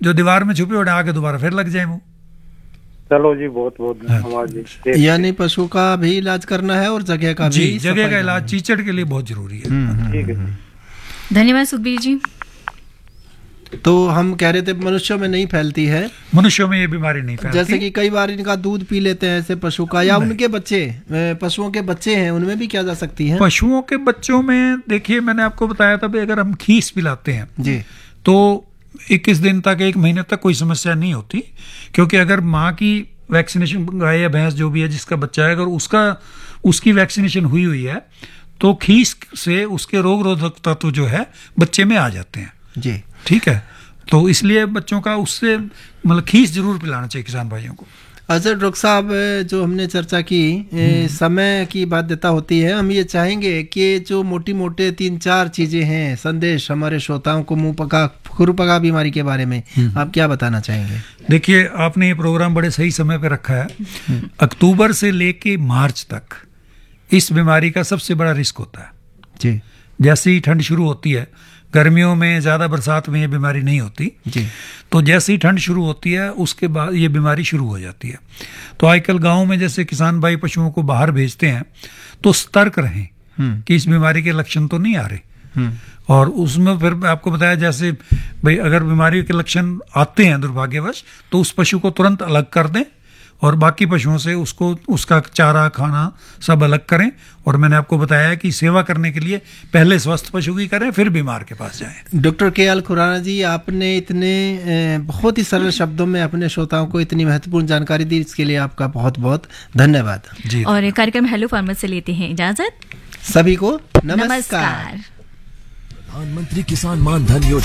जो दीवार में छुपे उड़े आके दोबारा फिर लग जाए मुंह। चलो जी, बहुत बहुत धन्यवाद जी। यानी पशु का भी इलाज करना है और जगह का जी, भी, जगह का इलाज चीचड़ के लिए बहुत जरूरी है। ठीक है। धन्यवाद सुखबीर जी। तो हम कह रहे थे मनुष्यों में नहीं फैलती है, मनुष्यों में ये बीमारी नहीं फैलती। जैसे कि कई बार इनका दूध पी लेते हैं ऐसे पशु का, या उनके बच्चे, पशुओं के बच्चे हैं, उनमें भी क्या जा सकती है? पशुओं के बच्चों में देखिए, मैंने आपको बताया था, अगर हम खीस पिलाते हैं जी तो 21 दिन तक, 1 महीने तक कोई समस्या नहीं होती, क्योंकि अगर माँ की वैक्सीनेशन, गाय या भैंस जो भी है जिसका बच्चा है, अगर उसकी वैक्सीनेशन हुई है तो खीस से उसके रोग रोधक तत्व जो है बच्चे में आ जाते हैं जी। ठीक है, तो इसलिए बच्चों का उससे मतलब खीस जरूर पिलाना चाहिए किसान भाइयों को। अच्छा डॉक्टर साहब, जो हमने चर्चा की, समय की बाध्यता होती है, हम ये चाहेंगे कि जो मोटी मोटे 3-4 चीजें हैं, संदेश हमारे श्रोताओं को मुंह पका खुरपका बीमारी के बारे में आप क्या बताना चाहेंगे? देखिए, आपने ये प्रोग्राम बड़े सही समय पे रखा है। अक्टूबर से लेके मार्च तक इस बीमारी का सबसे बड़ा रिस्क होता है जी। जैसे ही ठंड शुरू होती है, गर्मियों में ज़्यादा बरसात में ये बीमारी नहीं होती जी, तो जैसे ही ठंड शुरू होती है उसके बाद ये बीमारी शुरू हो जाती है। तो आजकल गाँव में जैसे किसान भाई पशुओं को बाहर भेजते हैं तो सतर्क रहें कि इस बीमारी के लक्षण तो नहीं आ रहे। और उसमें फिर आपको बताया, जैसे भाई अगर बीमारी के लक्षण आते हैं दुर्भाग्यवश, तो उस पशु को तुरंत अलग कर दें और बाकी पशुओं से उसका चारा खाना सब अलग करें। और मैंने आपको बताया कि सेवा करने के लिए पहले स्वस्थ पशु की करें, फिर बीमार के पास जाएं। Doctor KL. खुराना जी, आपने इतने बहुत ही सरल शब्दों में अपने श्रोताओं को इतनी महत्वपूर्ण जानकारी दी, इसके लिए आपका बहुत बहुत धन्यवाद जी। और कार्यक्रम हेलो फार्मर से लेते हैं इजाजत। सभी को नमस्कार। प्रधानमंत्री किसान मान धन योजना